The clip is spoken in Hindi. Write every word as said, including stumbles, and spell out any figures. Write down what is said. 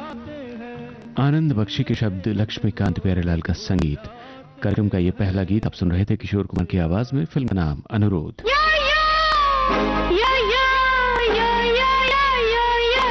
आनंद बख्शी के शब्द, लक्ष्मीकांत प्यारेलाल का संगीत। कार्यक्रम का ये पहला गीत आप सुन रहे थे किशोर कुमार की आवाज में। फिल्म का नाम अनुरोध।